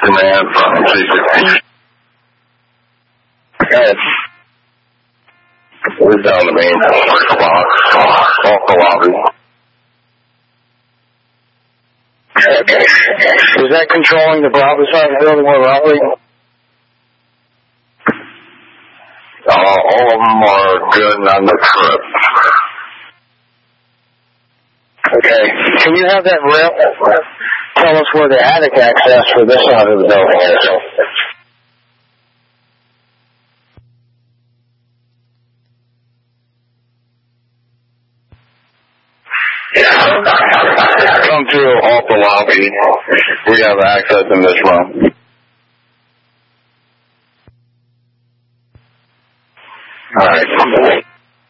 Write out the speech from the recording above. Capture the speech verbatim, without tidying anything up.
Command from C sixty. Okay. We're down the main box, off the lobby. Okay. Is that controlling the Bravo side of the building more roughly? Uh, all of them are good on the trip. Okay. Can you have that rep tell us where the attic access for this side of the building is? Come through off the lobby. We have access in this room. All right.